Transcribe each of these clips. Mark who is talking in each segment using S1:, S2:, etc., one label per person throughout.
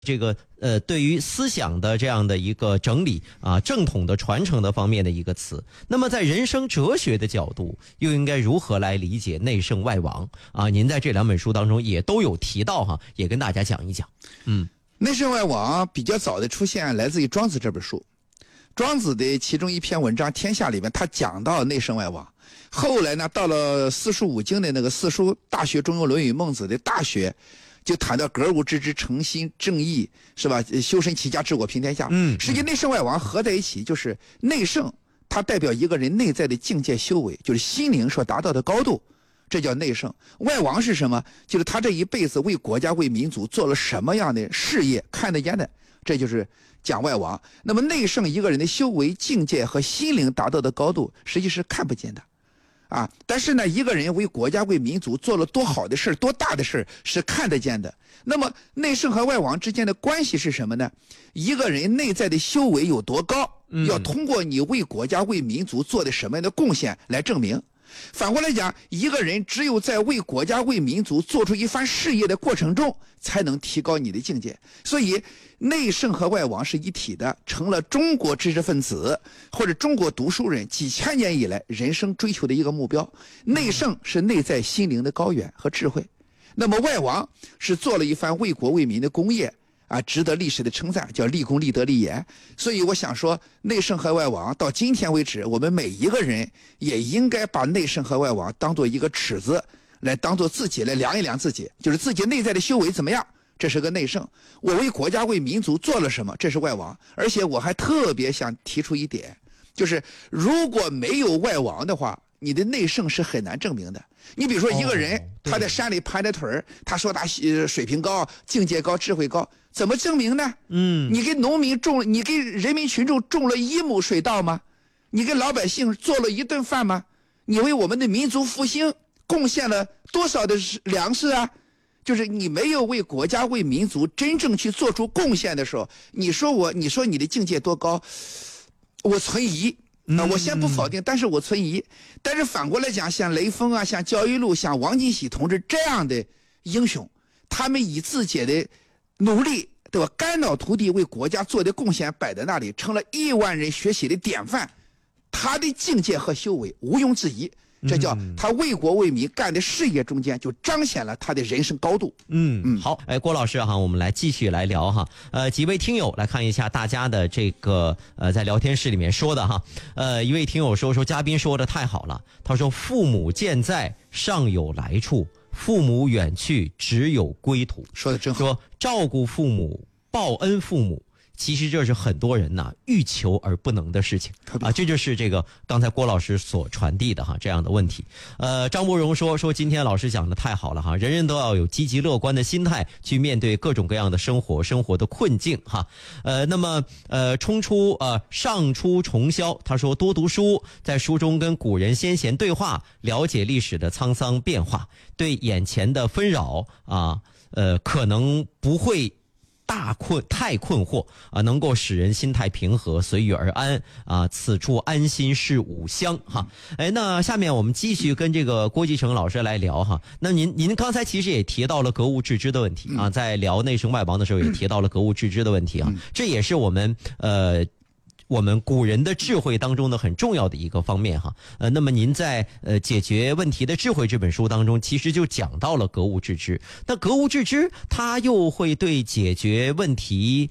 S1: 这个对于思想的这样的一个整理啊，正统的传承的方面的一个词。那么在人生哲学的角度，又应该如何来理解内圣外王啊？您在这两本书当中也都有提到哈，也跟大家讲一讲。
S2: 内圣外王比较早的出现来自于庄子这本书，庄子的其中一篇文章《天下》里面，他讲到内圣外王。后来呢，到了四书五经的那个四书，大学、中庸、论语、孟子的大学，就谈到格物致知、诚心正义，是吧？修身齐家治国平天下。实际内圣外王合在一起，就是内圣，它代表一个人内在的境界修为，就是心灵所达到的高度，这叫内圣。外王是什么？就是他这一辈子为国家为民族做了什么样的事业，看得见的，这就是讲外王。那么内圣一个人的修为境界和心灵达到的高度，实际是看不见的。但是呢，一个人为国家为民族做了多好的事，多大的事是看得见的。那么内圣和外王之间的关系是什么呢？一个人内在的修为有多高，要通过你为国家为民族做的什么样的贡献来证明。反过来讲，一个人只有在为国家为民族做出一番事业的过程中，才能提高你的境界。所以内圣和外王是一体的，成了中国知识分子或者中国读书人几千年以来人生追求的一个目标。内圣是内在心灵的高远和智慧，那么外王是做了一番为国为民的功业值得历史的称赞，叫立功、立德、立言。所以我想说，内圣和外王到今天为止，我们每一个人也应该把内圣和外王当做一个尺子，来当做自己来量一量自己，就是自己内在的修为怎么样，这是个内圣。我为国家为民族做了什么，这是外王。而且我还特别想提出一点，就是如果没有外王的话，你的内圣是很难证明的。你比如说一个人，他在山里盘着腿儿，他说他水平高、境界高、智慧高，怎么证明呢？你给农民种，你给人民群众种了1亩水稻吗？你给老百姓做了1顿饭吗？你为我们的民族复兴贡献了多少的粮食啊？就是你没有为国家为民族真正去做出贡献的时候，你说你的境界多高，我存疑。我先不否定，但是我存疑。但是反过来讲，像雷锋啊，像焦裕禄，像王进喜同志这样的英雄，他们以自己的努力，对吧，肝脑涂地为国家做的贡献摆在那里，成了亿万人学习的典范。他的境界和修为毋庸置疑，这叫他为国为民干的事业中间就彰显了他的人生高度。
S1: 好，郭老师哈，我们来继续来聊哈。几位听友来看一下大家的这个在聊天室里面说的哈。一位听友说嘉宾说的太好了，他说父母健在尚有来处，父母远去只有归途。
S2: 说的真好。
S1: 说照顾父母，报恩父母。其实这是很多人欲求而不能的事情这就是这个刚才郭老师所传递的这样的问题。张伯荣说今天老师讲的太好了人人都要有积极乐观的心态去面对各种各样的生活的困境那么上出重霄，他说多读书，在书中跟古人先贤对话，了解历史的沧桑变化，对眼前的纷扰可能不会太困惑能够使人心态平和，随遇而安此处安心是吾乡那下面我们继续跟这个郭继承老师来聊那您刚才其实也提到了格物致知的问题在聊内圣外王的时候也提到了格物致知的问题这也是我们古人的智慧当中的很重要的一个方面那么您在解决问题的智慧这本书当中其实就讲到了格物致知。那格物致知它又会对解决问题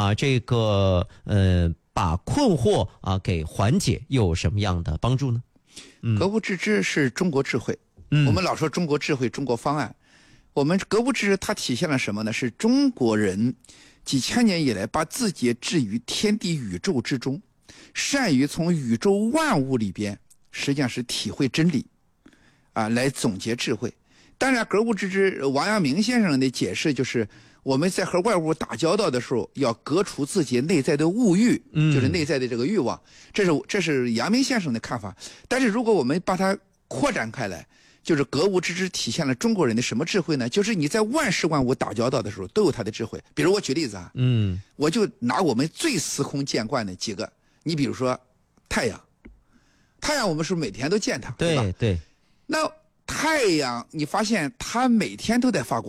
S1: 把困惑给缓解又有什么样的帮助呢？
S2: 格物致知是中国智慧。我们老说中国智慧、中国方案，我们格物致知它体现了什么呢？是中国人几千年以来把自己置于天地宇宙之中，善于从宇宙万物里边实际上是体会真理来总结智慧。当然格物致知王阳明先生的解释就是我们在和外物打交道的时候要革除自己内在的物欲就是内在的这个欲望，这是阳明先生的看法。但是如果我们把它扩展开来，就是格物致知体现了中国人的什么智慧呢？就是你在万事万物打交道的时候都有他的智慧。比如我举例子我就拿我们最司空见惯的几个，你比如说太阳我们是不是每天都见它，对吧？
S1: 对。
S2: 那太阳你发现它每天都在发光，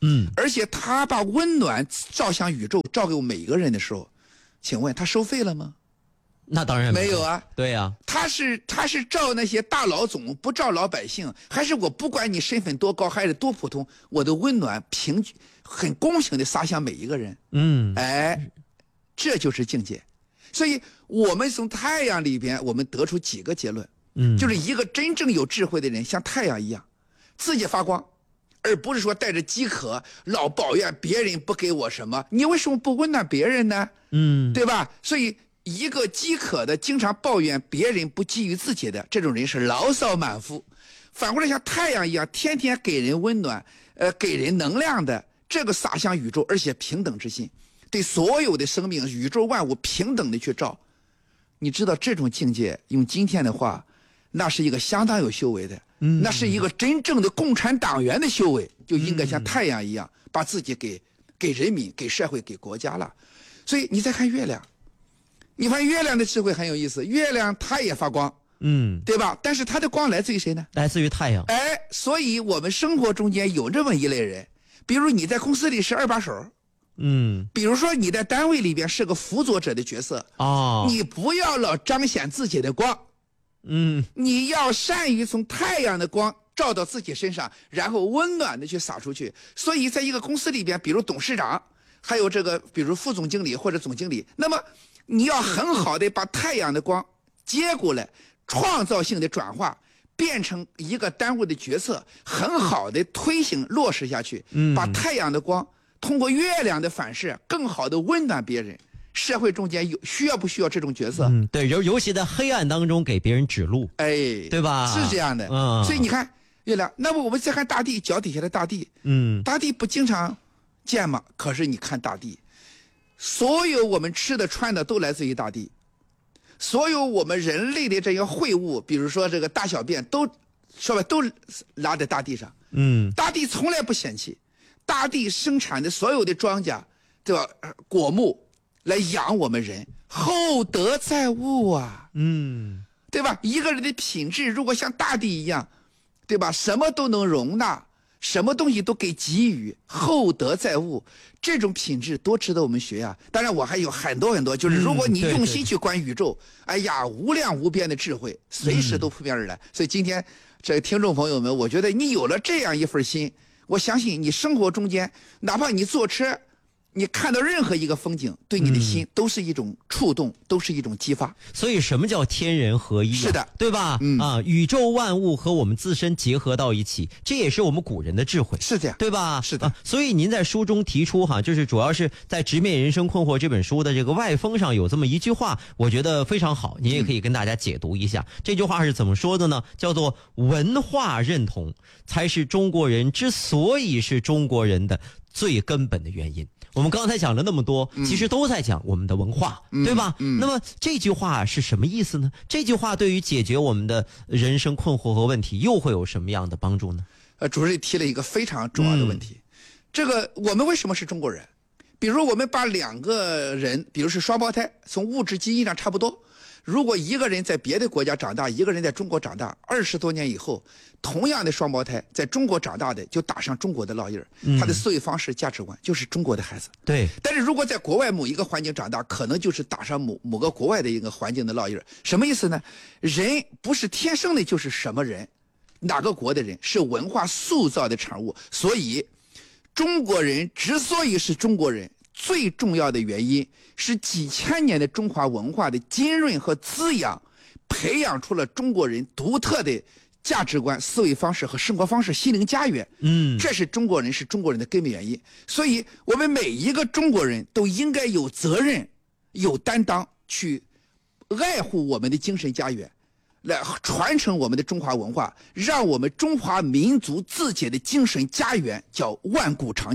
S2: 而且他把温暖照向宇宙，照给我们每一个人的时候，请问他收费了吗？
S1: 那当然
S2: 没有啊。
S1: 对呀，
S2: 他是照那些大老总，不照老百姓，还是我不管你身份多高还是多普通，我的温暖平均很公平的撒向每一个人。这就是境界。所以我们从太阳里边，我们得出几个结论。就是一个真正有智慧的人，像太阳一样，自己发光，而不是说带着饥渴老抱怨别人不给我什么，你为什么不温暖别人呢？对吧？所以一个饥渴的经常抱怨别人不给予自己的这种人是牢骚满腹。反过来像太阳一样，天天给人温暖，给人能量的，这个洒向宇宙，而且平等之心，对所有的生命宇宙万物平等的去照。你知道这种境界，用今天的话，那是一个相当有修为的，那是一个真正的共产党员的修为，就应该像太阳一样，把自己给人民、给社会、给国家了。所以你再看月亮，你发现月亮的智慧很有意思，月亮它也发光，对吧？但是它的光来自于谁呢？
S1: 来自于太阳。
S2: 所以我们生活中间有这么一类人，比如你在公司里是二把手，比如说你在单位里边是个辅佐者的角色，你不要老彰显自己的光，你要善于从太阳的光照到自己身上，然后温暖的去洒出去。所以在一个公司里边，比如董事长，还有这个比如副总经理或者总经理，那么你要很好的把太阳的光接过来，创造性的转化，变成一个单位的决策，很好的推行落实下去，把太阳的光通过月亮的反射，更好的温暖别人。社会中间需要不需要这种角色？
S1: 对，尤其在黑暗当中给别人指路，对吧？
S2: 是这样的。所以你看月亮，那么我们再看大地，脚底下的大地，大地不经常见吗？可是你看大地，所有我们吃的穿的都来自于大地，所有我们人类的这些秽物，比如说这个大小便，都拉在大地上。大地从来不嫌弃，大地生产的所有的庄稼，对吧？果木来养我们人，厚德载物啊，对吧？一个人的品质如果像大地一样，对吧？什么都能容纳，什么东西都给给予，厚德载物，这种品质多值得我们学呀！当然，我还有很多很多，就是如果你用心去观宇宙，哎呀，无量无边的智慧随时都扑面而来。所以今天这个听众朋友们，我觉得你有了这样一份心，我相信你生活中间，哪怕你坐车，你看到任何一个风景，对你的心都是一种触动，都是一种激发。
S1: 所以什么叫天人合一？
S2: 是的，
S1: 对吧？宇宙万物和我们自身结合到一起，这也是我们古人的智慧。
S2: 是这样，
S1: 对吧？
S2: 是的。
S1: 所以您在书中提出就是主要是在《直面人生困惑》这本书的这个外封上有这么一句话，我觉得非常好，您也可以跟大家解读一下。这句话是怎么说的呢？叫做文化认同才是中国人之所以是中国人的最根本的原因。我们刚才讲了那么多，其实都在讲我们的文化，对吧？那么这句话是什么意思呢？这句话对于解决我们的人生困惑和问题又会有什么样的帮助呢？
S2: 主任提了一个非常重要的问题，这个我们为什么是中国人？比如我们把两个人，比如是双胞胎，从物质基因上差不多，如果一个人在别的国家长大，一个人在中国长大，20多年以后，同样的双胞胎在中国长大的就打上中国的烙印，他的思维方式、价值观就是中国的孩子。
S1: 对。
S2: 但是如果在国外某一个环境长大，可能就是打上某个国外的一个环境的烙印。什么意思呢？人不是天生的就是什么人，哪个国的人，是文化塑造的产物。所以中国人之所以是中国人，最重要的原因是几千年的中华文化的浸润和滋养，培养出了中国人独特的价值观、思维方式和生活方式，心灵家园。这是中国人是中国人的根本原因。所以我们每一个中国人都应该有责任、有担当去爱护我们的精神家园，来传承我们的中华文化，让我们中华民族自己的精神家园叫万古长青，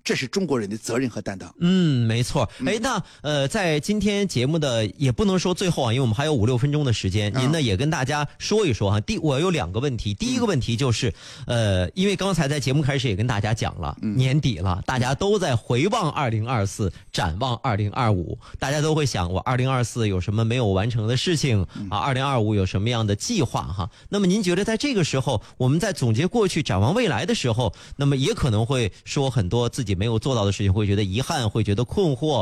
S2: 这是中国人的责任和担当。
S1: 没错。那在今天节目的也不能说最后啊，因为我们还有5-6分钟的时间，您呢也跟大家说一说哈。我有2个问题，第一个问题就是因为刚才在节目开始也跟大家讲了，年底了，大家都在回望2024，展望2025，大家都会想我2024有什么没有完成的事情啊，2025有什么样的计划哈。那么您觉得在这个时候，我们在总结过去展望未来的时候，那么也可能会说很多自己没有做到的事情，会觉得遗憾，会觉得困惑，